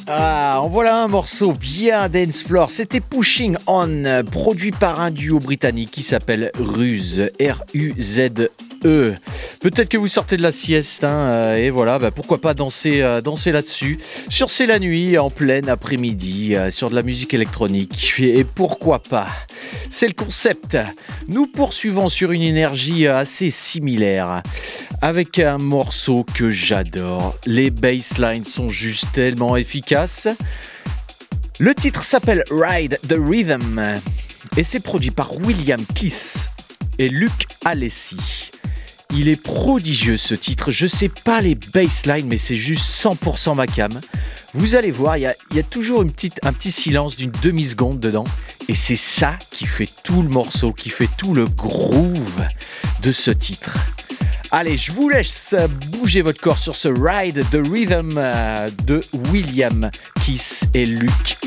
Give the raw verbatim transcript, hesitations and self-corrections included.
Ah, en voilà un morceau bien dance floor. C'était Pushing On, produit par un duo britannique qui s'appelle Ruse, R U Z E. Peut-être que vous sortez de la sieste, hein, et voilà, bah pourquoi pas danser, euh, danser là-dessus. Sur C'est la nuit, en plein après-midi, euh, sur de la musique électronique. Et pourquoi pas ? C'est le concept. Nous poursuivons sur une énergie assez similaire, avec un morceau que j'adore. Les basslines sont juste tellement efficaces. Le titre s'appelle Ride the Rhythm et c'est produit par William Kiss et Luc Alessi. Il est prodigieux ce titre, je sais pas les basslines mais c'est juste cent pour cent ma cam. Vous allez voir, il y a, y a toujours une petite, un petit silence d'une demi-seconde dedans et c'est ça qui fait tout le morceau, qui fait tout le groove de ce titre. Allez, je vous laisse bouger votre corps sur ce Ride the Rhythm de William Kiss et Luc